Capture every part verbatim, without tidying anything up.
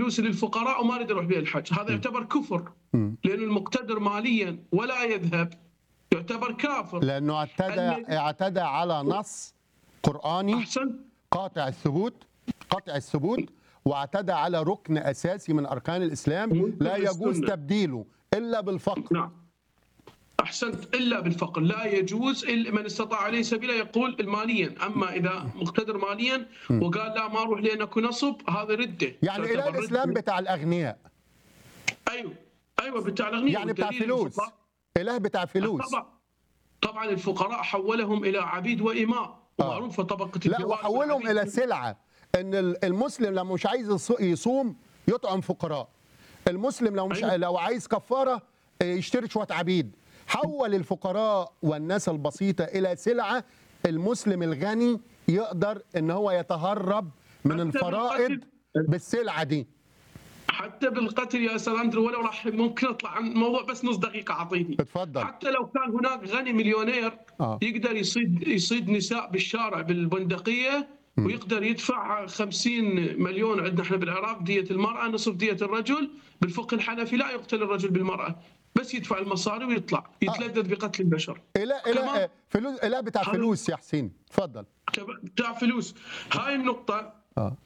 فلوسي للفقراء وما اريد اروح بها الحج، هذا يعتبر كفر. لأن المقتدر ماليا ولا يذهب يعتبر كافر، لانه اعتدى اعتدى على نص قرآني احسن قاطع الثبوت قاطع الثبوت واعتدى على ركن اساسي من اركان الاسلام لا يجوز تبديله الا بالفقر. نعم احسنت، الا بالفقر، لا يجوز الا من استطاع عليه سبيلا، يقول الماليا. اما اذا مقتدر ماليا وقال لا ما اروح لان اكو نصب، هذا رده، يعني اله الاسلام ردة. بتاع الاغنياء. ايوه ايوه بتاع الاغنياء، يعني بتاع فلوس، اله بتاع فلوس. طبعا طبعا الفقراء حولهم الى عبيد واماء، ومعروفه طبقه لا، الجوار وحولهم الى سلعه. ان المسلم لما مش عايز يصوم يطعم فقراء، المسلم لو مش أيوة. لو عايز كفاره يشتري شويه عبيد. حول الفقراء والناس البسيطه الى سلعه. المسلم الغني يقدر ان هو يتهرب من الفرائض بالسلعه دي. حتى بالقتل يا استاذ اندرو، ولو راح ممكن اطلع عن الموضوع بس نص دقيقه اعطيني. اتفضل. حتى لو كان هناك غني مليونير آه. يقدر يصيد يصيد نساء بالشارع بالبندقيه م. ويقدر يدفع خمسين مليون. عندنا احنا بالعراق دية المراه نصف دية الرجل، بالفقه الحنفي لا يقتل الرجل بالمراه، بس يدفع المصاري ويطلع يتلذذ آه. بقتل البشر. اله اله فلوس، اله بتاع فلوس يا حسين. اتفضل. بتاع فلوس. هاي النقطه اه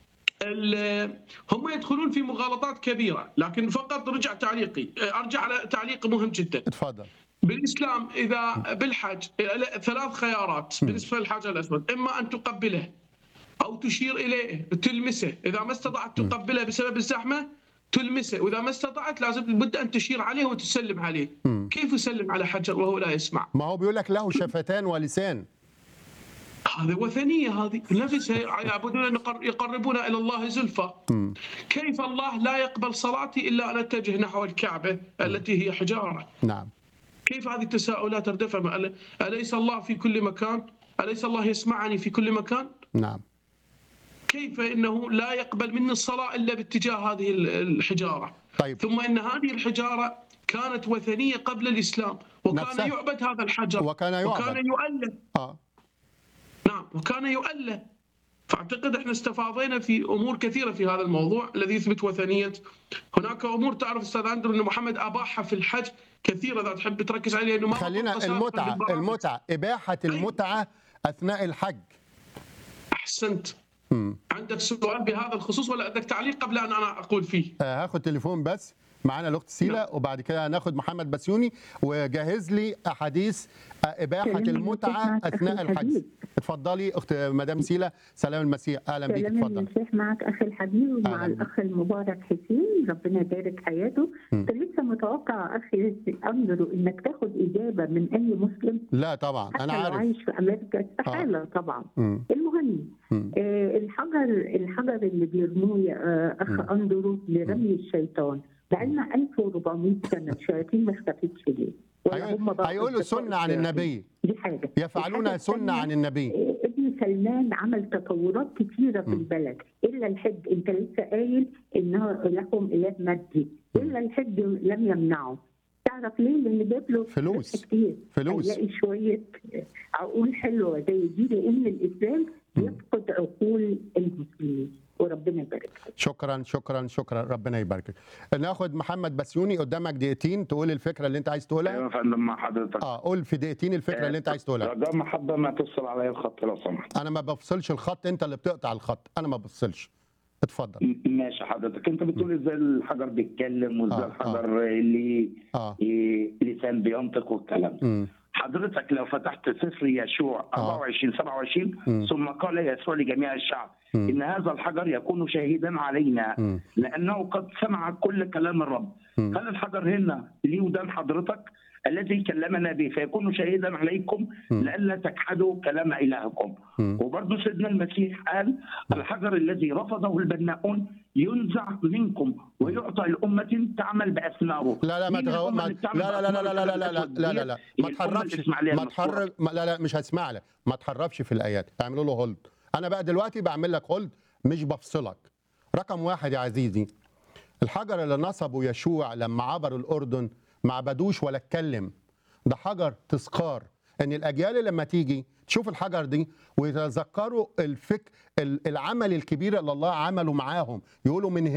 هم يدخلون في مغالطات كبيرة، لكن فقط رجع تعليقي أرجع على تعليق مهم جدا. اتفضل. بالإسلام إذا بالحج ثلاث خيارات بالنسبة للحجر الأسود، إما أن تقبله أو تشير إليه تلمسه، إذا ما استطعت تقبله بسبب الزحمة تلمسه، وإذا ما استطعت لازم بد أن تشير عليه وتسلم عليه. م. كيف يسلم على حجر وهو لا يسمع؟ ما هو بيقول لك له شفتان ولسان. هذه وثنية، هذه نفسها يعبدون يقربون إلى الله زلفى. كيف الله لا يقبل صلاتي إلا أن أتجه نحو الكعبة التي هي حجارة؟ نعم. كيف هذه التساؤلات تردفع؟ أليس الله في كل مكان؟ أليس الله يسمعني في كل مكان؟ نعم. كيف إنه لا يقبل مني الصلاة إلا باتجاه هذه الحجارة؟ طيب. ثم إن هذه الحجارة كانت وثنية قبل الإسلام، وكان نفسه. يعبد هذا الحجر وكان يعبد وكان يؤلف. آه. نعم وكان يؤله. فاعتقد احنا استفاضينا في امور كثيره في هذا الموضوع الذي يثبت وثنيه. هناك امور تعرف استاذ اندرو ان محمد اباحها في الحج كثيره، اذا تحب تركز عليها انه ما خلينا المتعه المتعه اباحه المتعه اثناء الحج. احسنت. م. عندك سؤال بهذا الخصوص ولا عندك تعليق قبل ان انا اقول فيه؟ آه هاخد تليفون بس معانا الاخت سيلا. نعم. وبعد كده هناخد محمد بسيوني، وجهز لي احاديث اباحه المتعه اثناء الحج. اتفضلي اخت مدام سيلا. سلام المسيح، اهلا بيك. اتفضل. المسيح معك اخي الحبيب ومع الاخ المبارك حسين، ربنا يبارك حياته. انت لسه متوقع اخي اندرو انك تاخد اجابه من اي مسلم؟ لا طبعا انا عارف. عايش في امريكا استحاله. آه. طبعا. م. المهم آه الحجر الحجر اللي بيرموه يا اخ اندرو لرمي الشيطان بقالنا ألف وأربعمائة سنه، الشياطين ما اختفتش ليه؟ هيقولوا سنه عن النبي. دي حاجه يفعلون سنه عن النبي. ابن سلمان عمل تطورات كثيره في البلد، الا الحج انت لسه قايل انه لهم اله مادي، الا الحج لم يمنعه. تعرف ليه؟ لان جاب له فلوس كتير، فلوس هيلاقي شويه عقول حلوه زي دي، لان الاسلام يفقد عقول المسلمين. وربنا يبارك. شكرا شكرا شكرا، ربنا يباركك. ناخد محمد بسيوني، قدامك دقيقتين تقول الفكره اللي انت عايز تقولها. ايوه يا فندم مع حضرتك. اه قول في دقيقتين الفكره اللي انت عايز تقولها. رجاء محبه ما تفصل عليا الخط لو سمحت. انا ما بفصلش الخط، انت اللي بتقطع الخط، انا ما بفصلش. اتفضل. ماشي حضرتك. انت بتقول ازاي الحجر بيتكلم وازاي آه الحجر آه. اللي آه. لسان بينطق والكلام ده. حضرتك لو فتحت سفر يشوع أربعة وعشرين سبعة وعشرين م. ثم قال يسوع لجميع الشعب م. إن هذا الحجر يكون شاهدا علينا م. لأنه قد سمع كل كلام الرب. م. هل الحجر هنا ليه ودان حضرتك الذي كلمنا به فيكون شاهدا عليكم لئلا تجحدوا كلام إلهكم؟ وبرضه سيدنا المسيح قال الحجر الذي رفضه البناؤون ينزع منكم ويعطى لأمة تعمل بأثماره. لا لا ما تغو... ما... لا لا لا لا لا لا لا لا لا لا ما تحرفش ما تحرف لا لا مش هسمع لك. ما تحرفش في الآيات، اعملوا له هولد. أنا بقى دلوقتي بعمل لك هولد مش بفصلك. رقم واحد يا عزيزي، الحجر اللي نصبه يشوع لما عبر الأردن ما عبدوش ولا اتكلم، ده حجر تذكار ان الاجيال لما تيجي تشوف الحجر دي ويتذكروا الفك العمل الكبير اللي الله عمله معاهم، يقولوا من